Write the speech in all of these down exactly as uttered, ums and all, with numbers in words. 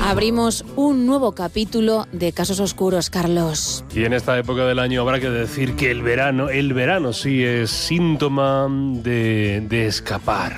Abrimos un nuevo capítulo de Casos Oscuros, Carlos. Y en esta época del año habrá que decir que el verano, el verano sí es síntoma de, de escapar.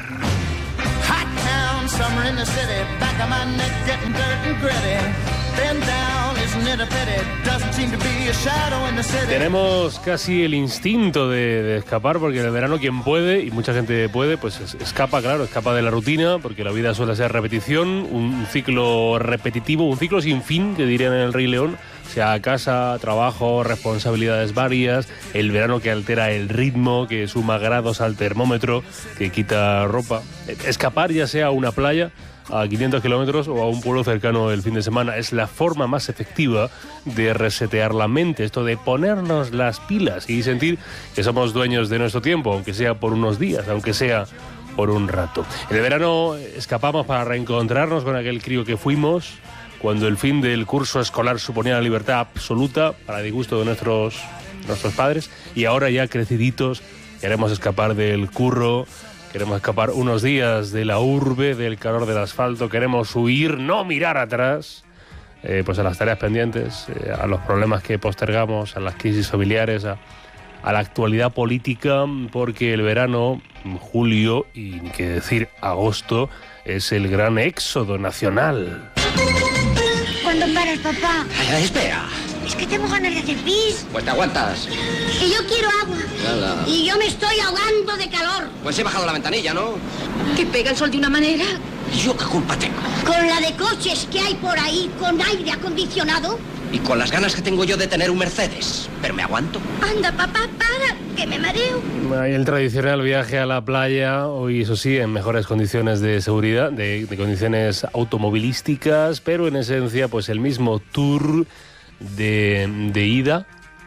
Tenemos casi el instinto de, de escapar, porque en el verano quien puede, y mucha gente puede, pues es, escapa, claro, escapa de la rutina, porque la vida suele ser repetición, un ciclo repetitivo, un ciclo sin fin, que dirían en El Rey León, o sea, casa, trabajo, responsabilidades varias, el verano que altera el ritmo, que suma grados al termómetro, que quita ropa. Escapar, ya sea a una playa a quinientos kilómetros o a un pueblo cercano el fin de semana, es la forma más efectiva de resetear la mente, esto de ponernos las pilas y sentir que somos dueños de nuestro tiempo, aunque sea por unos días, aunque sea por un rato. En el verano escapamos para reencontrarnos con aquel crío que fuimos, cuando el fin del curso escolar suponía la libertad absoluta para disgusto de nuestros, nuestros padres, y ahora ya creciditos queremos escapar del curro. Queremos escapar unos días de la urbe, del calor del asfalto, queremos huir, no mirar atrás, eh, pues a las tareas pendientes, eh, a los problemas que postergamos, a las crisis familiares, a, a la actualidad política, porque el verano, julio y ni qué decir agosto, es el gran éxodo nacional. ¿Cuándo paras, papá? Ay, espera. Es que tengo ganas de hacer pis. Pues te aguantas. Y yo quiero agua. Nada. Y yo me estoy ahogando de calor. Pues he bajado la ventanilla, ¿no? ¿Que pega el sol de una manera? ¿Y yo qué culpa tengo? Con la de coches que hay por ahí, con aire acondicionado. Y con las ganas que tengo yo de tener un Mercedes. Pero me aguanto. Anda, papá, para, que me mareo. Hay el tradicional viaje a la playa, hoy eso sí, en mejores condiciones de seguridad, de, de condiciones automovilísticas, pero en esencia pues el mismo tour de, de ida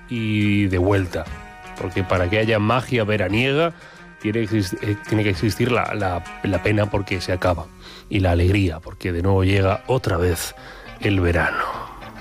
y de vuelta. Porque para que haya magia veraniega tiene que, tiene que existir la, la, la pena porque se acaba, y la alegría porque de nuevo llega otra vez el verano.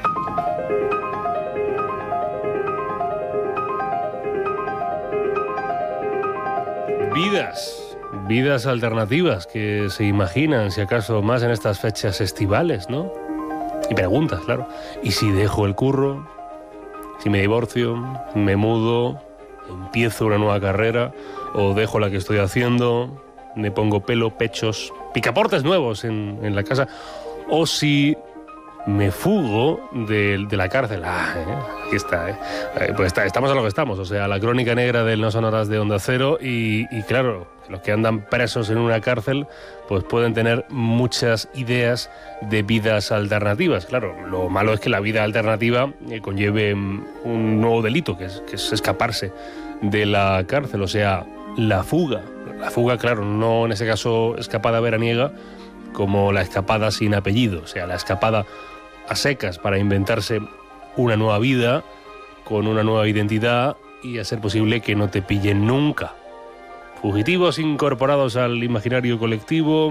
Vidas, vidas alternativas que se imaginan, si acaso, más en estas fechas estivales, ¿no? Y preguntas, claro. ¿Y si dejo el curro? ¿Si me divorcio? ¿Me mudo? ¿Empiezo una nueva carrera? ¿O dejo la que estoy haciendo? ¿Me pongo pelo, pechos, picaportes nuevos en, en la casa? ¿O si me fugo de, de la cárcel? Ah, ¿eh? Aquí está, ¿eh? Eh, pues está, estamos a lo que estamos, o sea, la crónica negra del No Son Horas de Onda Cero, y, y claro, los que andan presos en una cárcel pues pueden tener muchas ideas de vidas alternativas. Claro, lo malo es que la vida alternativa eh, conlleve un nuevo delito, que es, que es escaparse de la cárcel, o sea, la fuga. La fuga, claro, no en ese caso escapada veraniega, como la escapada sin apellido, o sea, la escapada a secas para inventarse una nueva vida con una nueva identidad y a ser posible que no te pillen nunca. Fugitivos incorporados al imaginario colectivo.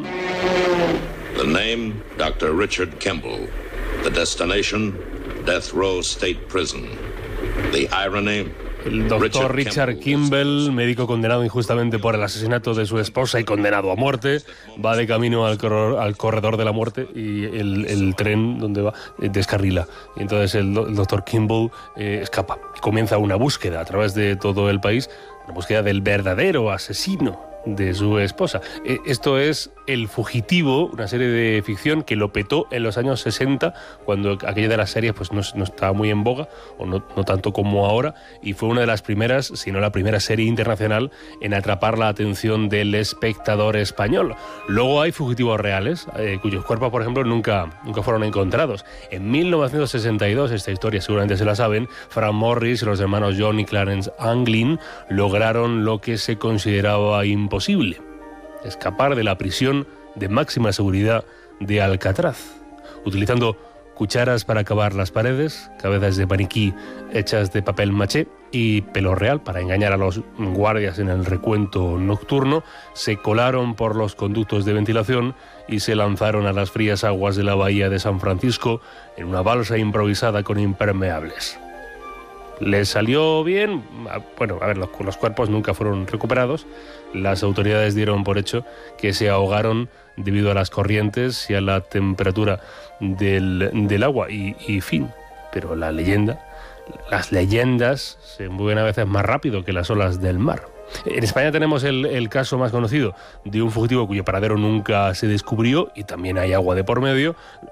The name, doctor Richard Kimball. The destination, Death Row State Prison. The irony. El doctor Richard Kimball, médico condenado injustamente por el asesinato de su esposa y condenado a muerte, va de camino al, corredor, al corredor de la muerte, y el, el tren donde va eh, descarrila. Y entonces el, el doctor Kimball eh, escapa. Comienza una búsqueda a través de todo el país, una búsqueda del verdadero asesino de su esposa. Eh, esto es El Fugitivo, una serie de ficción que lo petó en los años sesenta, cuando aquella de las series pues no, no estaba muy en boga, o no, no tanto como ahora, y fue una de las primeras, si no la primera serie internacional en atrapar la atención del espectador español. Luego hay fugitivos reales, eh, cuyos cuerpos, por ejemplo, nunca, nunca fueron encontrados. En mil novecientos sesenta y dos, esta historia seguramente se la saben, Frank Morris y los hermanos John y Clarence Anglin lograron lo que se consideraba imposible: posible, escapar de la prisión de máxima seguridad de Alcatraz, utilizando cucharas para cavar las paredes, cabezas de maniquí hechas de papel maché y pelo real para engañar a los guardias en el recuento nocturno. Se colaron por los conductos de ventilación y se lanzaron a las frías aguas de la bahía de San Francisco en una balsa improvisada con impermeables. Les salió bien, bueno, a ver, los, los cuerpos nunca fueron recuperados. Las autoridades dieron por hecho que se ahogaron debido a las corrientes y a la temperatura del, del agua y, y fin. Pero la leyenda, las leyendas se mueven a veces más rápido que las olas del mar. En España tenemos el, el caso más conocido de un fugitivo cuyo paradero nunca se descubrió y también hay agua de por medio.